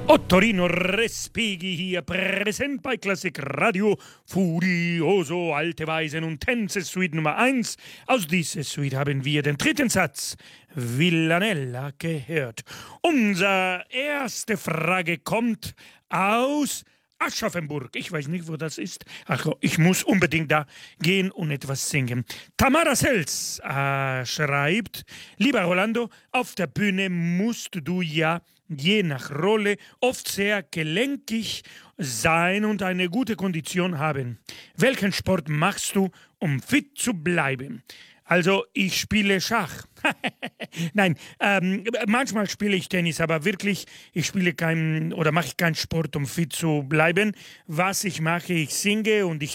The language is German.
Ottorino Respighi hier, präsent bei Klassik Radio. Furioso, alte Weisen und Tänze, Suite Nummer 1. Aus dieser Suite haben wir den dritten Satz, Villanella, gehört. Unsere erste Frage kommt aus Aschaffenburg. Ich weiß nicht, wo das ist. Ach, ich muss unbedingt da gehen und etwas singen. Tamara Sels schreibt, lieber Rolando, auf der Bühne musst du ja je nach Rolle oft sehr gelenkig sein und eine gute Kondition haben. Welchen Sport machst du, um fit zu bleiben? Also, ich spiele Schach. Nein, manchmal spiele ich Tennis, aber wirklich, ich spiele mache keinen Sport, um fit zu bleiben. Was ich mache, ich singe und ich